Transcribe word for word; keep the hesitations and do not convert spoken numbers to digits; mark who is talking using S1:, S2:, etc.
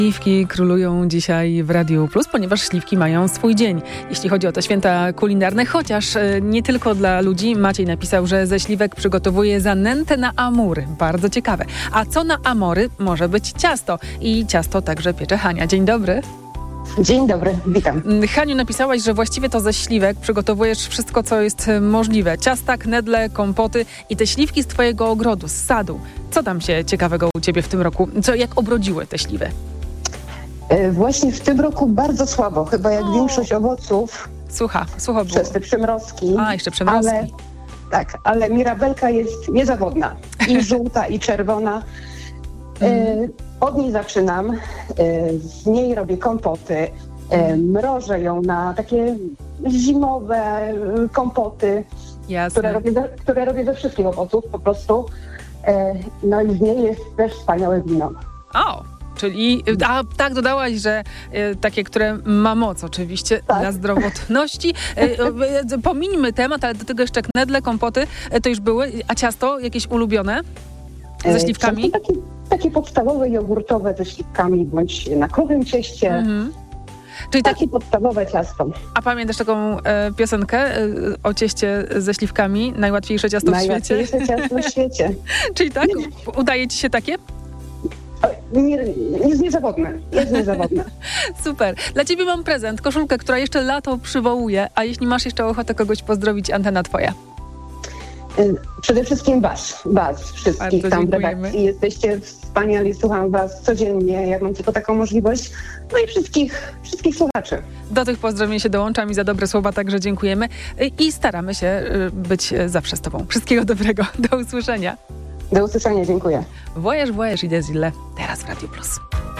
S1: Śliwki królują dzisiaj w Radiu Plus, ponieważ śliwki mają swój dzień, jeśli chodzi o te święta kulinarne, chociaż nie tylko dla ludzi. Maciej napisał, że ze śliwek przygotowuje zanętę na amury. Bardzo ciekawe. A co na amory? Może być ciasto. I ciasto także piecze Hania. Dzień dobry.
S2: Dzień dobry, witam.
S1: Haniu, napisałaś, że właściwie to ze śliwek przygotowujesz wszystko, co jest możliwe. Ciasta, knedle, kompoty i te śliwki z twojego ogrodu, z sadu. Co tam się ciekawego u ciebie w tym roku? Co, jak obrodziły te śliwy?
S2: E, właśnie w tym roku bardzo słabo, chyba jak o. większość owoców.
S1: Słucha, sucho było.
S2: Przez te przymrozki.
S1: A, jeszcze przymrozki.
S2: Ale, tak, ale mirabelka jest niezawodna. I żółta, i czerwona. E, od niej zaczynam. E, z niej robię kompoty. E, mrożę ją na takie zimowe kompoty, które robię, ze, które robię ze wszystkich owoców po prostu. E, no i z niej jest też wspaniałe wino.
S1: O! Czyli, a tak dodałaś, że e, takie, które ma moc oczywiście tak. dla zdrowotności. E, e, pomińmy temat, ale do tego jeszcze knedle, kompoty, e, to już były. A ciasto jakieś ulubione ze śliwkami?
S2: E, takie, takie podstawowe jogurtowe ze śliwkami, bądź na krowym cieście. Mhm. Czyli takie tak, podstawowe ciasto.
S1: A pamiętasz taką e, piosenkę e, o cieście ze śliwkami? Najłatwiejsze ciasto w świecie?
S2: Najłatwiejsze ciasto w świecie.
S1: Czyli tak? Udaje ci się takie?
S2: Nie, jest niezawodne. Jest niezawodne.
S1: Super. Dla ciebie mam prezent. Koszulkę, która jeszcze lato przywołuje. A jeśli masz jeszcze ochotę kogoś pozdrowić, antena twoja.
S2: Przede wszystkim was. Was wszystkich tam w redakcji. Jesteście wspaniali. Słucham was codziennie, jak mam tylko taką możliwość. No i wszystkich, wszystkich słuchaczy.
S1: Do tych pozdrowień się dołączam i za dobre słowa także dziękujemy. I staramy się być zawsze z tobą. Wszystkiego dobrego. Do usłyszenia.
S2: Do usłyszenia, dziękuję.
S1: Voyage, voyage i Desile. Teraz w Radiu Plus.